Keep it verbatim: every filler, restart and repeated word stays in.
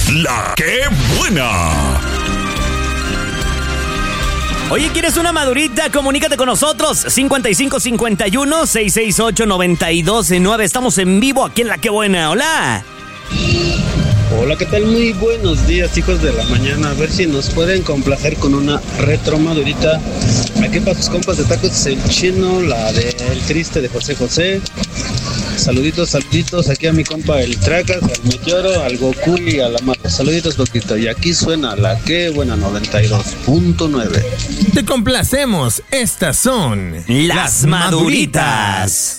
La que buena. Oye, ¿quieres una madurita? Comunícate con nosotros. cincuenta y cinco cincuenta y uno, seiscientos sesenta y ocho, noventa y dos nueve. Estamos en vivo aquí en La que buena. Hola. Hola, ¿qué tal? Muy buenos días, hijos de la mañana. A ver si nos pueden complacer con una retro madurita. Aquí para sus compas de tacos, el chino, la del triste de José José. Saluditos, saluditos aquí a mi compa el Tracas, al Meteoro, al Goku y a la Mato. Saluditos, Coquito. Y aquí suena La que buena noventa y dos punto nueve. Te complacemos. Estas son Las Maduritas.